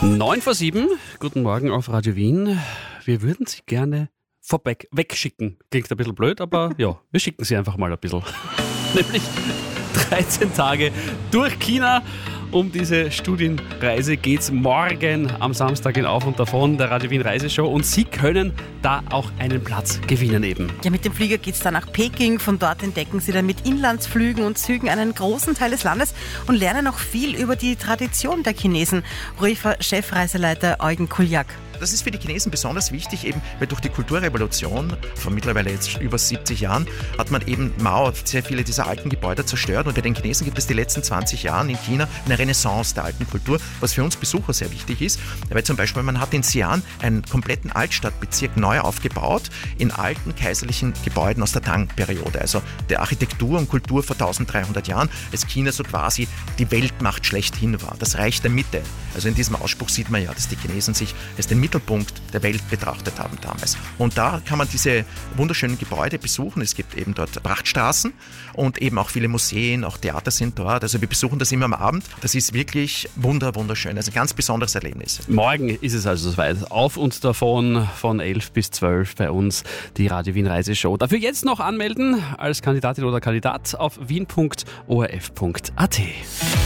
9:07, guten Morgen auf Radio Wien. Wir würden Sie gerne wegschicken. Klingt ein bisschen blöd, aber ja, wir schicken Sie einfach mal ein bisschen. Nämlich 13 Tage durch China. Um diese Studienreise geht's morgen am Samstag in Auf und Davon, der Radio Wien Reiseshow. Und Sie können da auch einen Platz gewinnen eben. Ja, mit dem Flieger geht's dann nach Peking. Von dort entdecken Sie dann mit Inlandsflügen und Zügen einen großen Teil des Landes und lernen auch viel über die Tradition der Chinesen. Chefreiseleiter Eugen Kuljak. Das ist für die Chinesen besonders wichtig, eben weil durch die Kulturrevolution von mittlerweile jetzt über 70 Jahren hat man eben Mao sehr viele dieser alten Gebäude zerstört und bei den Chinesen gibt es die letzten 20 Jahre in China eine Renaissance der alten Kultur, was für uns Besucher sehr wichtig ist, weil zum Beispiel man hat in Xi'an einen kompletten Altstadtbezirk neu aufgebaut in alten kaiserlichen Gebäuden aus der Tang-Periode, also der Architektur und Kultur vor 1300 Jahren, als China so quasi die Weltmacht schlechthin war, das Reich der Mitte. Also in diesem Ausspruch sieht man ja, dass die Chinesen sich als den Mittelpunkt der Welt betrachtet haben damals. Und da kann man diese wunderschönen Gebäude besuchen. Es gibt eben dort Prachtstraßen und eben auch viele Museen, auch Theater sind dort. Also wir besuchen das immer am Abend. Das ist wirklich wunderschön. Also ein ganz besonderes Erlebnis. Morgen ist es also soweit. Auf und davon von 11 bis 12 bei uns die Radio Wien Reiseshow. Dafür jetzt noch anmelden als Kandidatin oder Kandidat auf wien.orf.at.